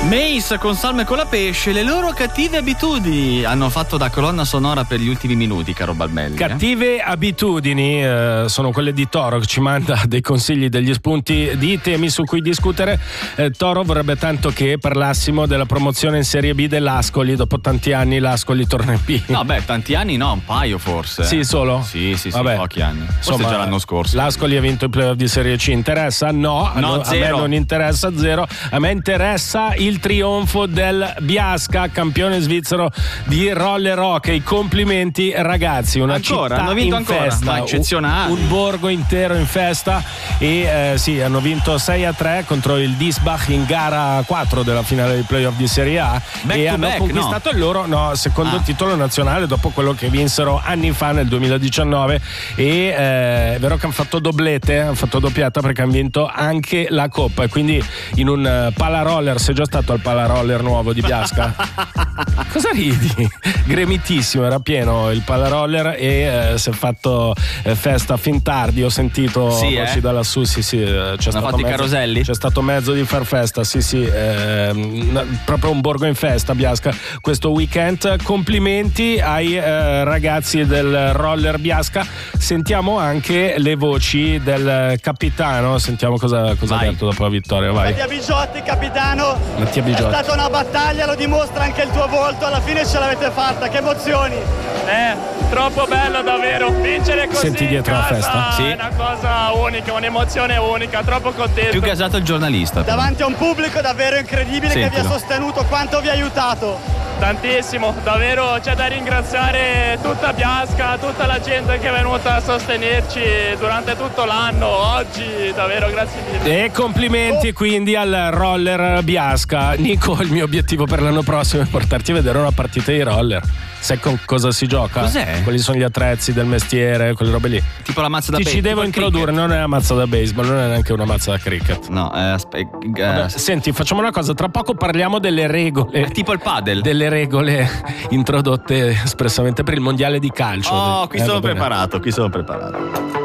Mace con Salme con la pesce, le loro cattive abitudini hanno fatto da colonna sonora per gli ultimi minuti, caro Balmelli. Cattive abitudini sono quelle di Toro, che ci manda dei consigli, degli spunti di temi su cui discutere. Toro vorrebbe tanto che parlassimo della promozione in Serie B dell'Ascoli. Dopo tanti anni l'Ascoli torna in B. No, beh, tanti anni no, un paio forse. Sì, solo? Sì, Vabbè. pochi anni. Forse Insomma, già l'anno scorso. L'Ascoli ha vinto il playoff di Serie C. Interessa? No, a me non interessa, zero. A me interessa il trionfo del Biasca, campione svizzero di roller hockey. Complimenti ragazzi, una ancora? città Hanno vinto in ancora? festa, Ma eccezionale. un borgo intero in festa e sì, hanno vinto 6-3 contro il Diesbach in gara 4 della finale dei playoff di Serie A e hanno conquistato il loro secondo titolo nazionale dopo quello che vinsero anni fa nel 2019 e è vero che hanno fatto doblete, hanno fatto doppiata perché hanno vinto anche la Coppa e quindi in un palaroller. Sei già stato al palaroller nuovo di Biasca? Cosa ridi? Gremitissimo, era pieno il palaroller e si è fatto festa fin tardi, ho sentito voci da lassù, sì, c'è stato fatto i caroselli? C'è stato mezzo di far festa, sì, proprio un borgo in festa Biasca questo weekend. Complimenti ai ragazzi del roller Biasca. Sentiamo anche le voci del capitano, sentiamo cosa ha detto dopo la vittoria. Vai. Mattia Bigiotti, capitano. Mattia Bigiotti. È stata una battaglia, lo dimostra anche il tuo volto, alla fine ce l'avete fatta, che emozioni. Troppo bello davvero, vincere così. Senti dietro la festa? Sì. È una cosa unica, un'emozione unica, troppo contento. Più gasato il giornalista. Davanti a un pubblico davvero incredibile. Sentilo. Che vi ha sostenuto, quanto vi ha aiutato? Tantissimo, davvero c'è da ringraziare tutta Biasca, tutta la gente che è venuta a sostenerci durante tutto l'anno, oggi, davvero grazie mille. E complimenti quindi al roller Biasca. Nico, il mio obiettivo per l'anno prossimo è portarti a vedere una partita di roller. Sai con cosa si gioca? Cos'è? Quali sono gli attrezzi del mestiere, quelle robe lì. Tipo la mazza da baseball. Ci devo introdurre, non è una mazza da baseball, non è neanche una mazza da cricket. No, Vabbè, senti, facciamo una cosa, tra poco parliamo delle regole. Tipo il padel. Delle regole introdotte espressamente per il mondiale di calcio. Oh, qui sono preparato.